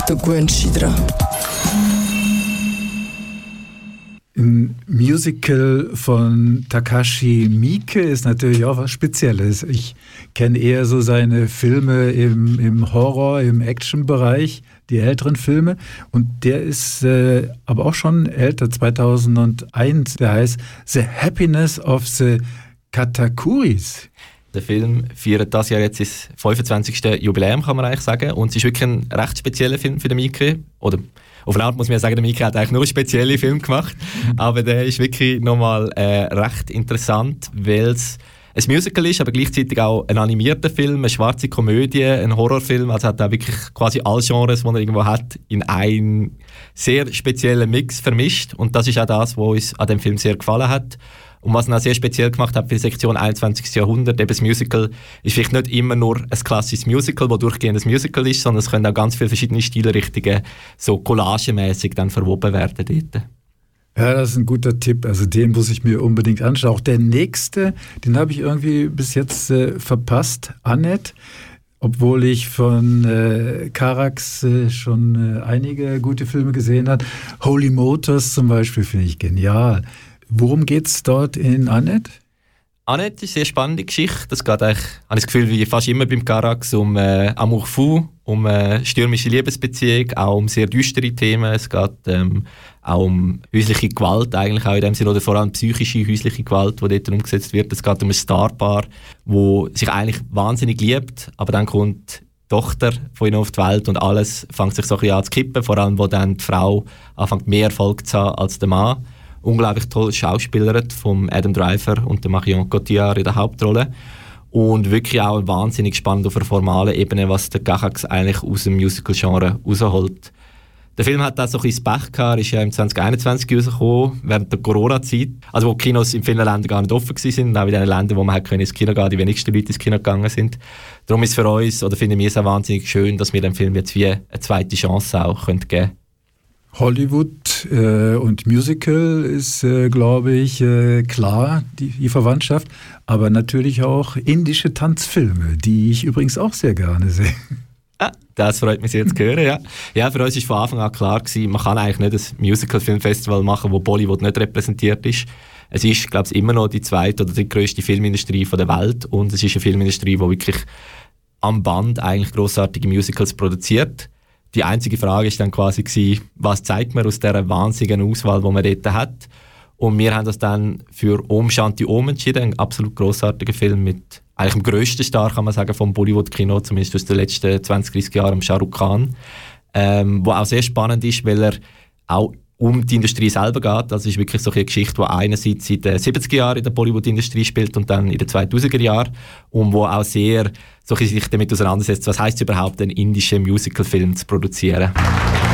der Günschi dran. Ein Musical von Takashi Miike ist natürlich auch was Spezielles. Ich kenne eher so seine Filme im Horror-, im Action-Bereich, die älteren Filme. Und der ist aber auch schon älter, 2001. Der heißt The Happiness of the Katakuris. Der Film feiert das Jahr jetzt das 25. Jubiläum, kann man eigentlich sagen. Und es ist wirklich ein recht spezieller Film für den Miike. Oder auf eine Art muss man ja sagen, der Miike hat eigentlich nur spezielle Filme gemacht. Aber der ist wirklich nochmal recht interessant, weil es ein Musical ist, aber gleichzeitig auch ein animierter Film, eine schwarze Komödie, ein Horrorfilm. Also hat er wirklich quasi alle Genres, die er irgendwo hat, in einen sehr speziellen Mix vermischt. Und das ist auch das, was uns an dem Film sehr gefallen hat. Und was ihn auch sehr speziell gemacht hat für die Sektion 21. Jahrhundert, eben das Musical, ist vielleicht nicht immer nur ein klassisches Musical, das durchgehend ein Musical ist, sondern es können auch ganz viele verschiedene Stilrichtungen so collagemäßig dann verwoben werden dort. Ja, das ist ein guter Tipp. Also den muss ich mir unbedingt anschauen. Auch der nächste, den habe ich irgendwie bis jetzt verpasst. Annette, obwohl ich von Carax schon einige gute Filme gesehen habe. Holy Motors zum Beispiel finde ich genial. Worum geht es dort in Annette? Annette ist eine sehr spannende Geschichte. Das geht eigentlich, habe ich das Gefühl, wie fast immer beim Carax, um Amour fou, um stürmische Liebesbeziehung, auch um sehr düstere Themen. Es geht auch um häusliche Gewalt, eigentlich auch in dem Sinne, oder vor allem psychische häusliche Gewalt, die dort umgesetzt wird. Es geht um ein Starpaar, das sich eigentlich wahnsinnig liebt, aber dann kommt die Tochter von ihnen auf die Welt und alles fängt sich so ein bisschen an zu kippen, vor allem, wo dann die Frau anfängt mehr Erfolg zu haben als der Mann. Unglaublich toll schauspielert von Adam Driver und der Marion Cotillard in der Hauptrolle. Und wirklich auch wahnsinnig spannend auf einer formalen Ebene, was der Carax eigentlich aus dem Musical-Genre rausholt. Der Film hat auch so ein bisschen Pech gehabt, ist ja im 2021 rausgekommen, während der Corona-Zeit. Also wo die Kinos in vielen Ländern gar nicht offen waren, auch in den Ländern, wo man ins Kino gehen, die wenigsten Leute ins Kino gegangen sind. Darum ist für uns, oder finden wir es auch wahnsinnig schön, dass wir dem Film jetzt wie eine zweite Chance auch geben können. Hollywood und Musical ist, glaube ich, klar, die Verwandtschaft, aber natürlich auch indische Tanzfilme, die ich übrigens auch sehr gerne sehe. Ah, das freut mich sehr zu hören, ja. Ja, für uns war von Anfang an klar gewesen, man kann eigentlich nicht ein Musical-Filmfestival machen, wo Bollywood nicht repräsentiert ist. Es ist, glaube ich, immer noch die zweite oder die grösste Filmindustrie der Welt und es ist eine Filmindustrie, die wirklich am Band eigentlich grossartige Musicals produziert. Die einzige Frage war dann quasi, was zeigt man aus dieser wahnsinnigen Auswahl, die man dort hat. Und wir haben das dann für Om Shanti Om entschieden, ein absolut grossartiger Film mit eigentlich dem grössten Star, kann man sagen, vom Bollywood-Kino, zumindest aus den letzten 20-30 Jahren, Shah Rukh Khan. Wo auch sehr spannend ist, weil er auch um die Industrie selber geht. Das ist wirklich so eine Geschichte, die einerseits seit den 70er Jahren in der Bollywood-Industrie spielt und dann in den 2000er Jahren und wo auch sehr so sich damit auseinandersetzt, was heisst es überhaupt, einen indischen Musical-Film zu produzieren.